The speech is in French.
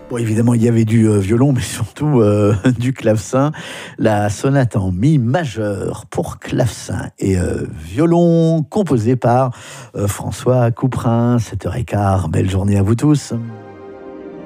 Bon, évidemment, il y avait du violon, mais surtout du clavecin. La sonate en mi majeur pour clavecin et violon, composée par François Couperin. 7h15, belle journée à vous tous.